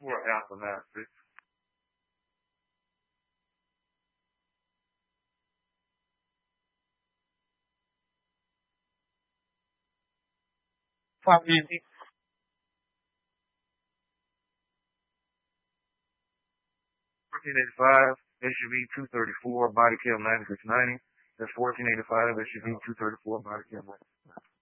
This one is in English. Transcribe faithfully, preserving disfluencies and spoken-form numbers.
for Alpha Master. Five easy. fourteen eighty-five, S U V two thirty-four, body cam ninety-six ninety. That's fourteen eighty-five, S U V two thirty-four, body cam ninety-six ninety.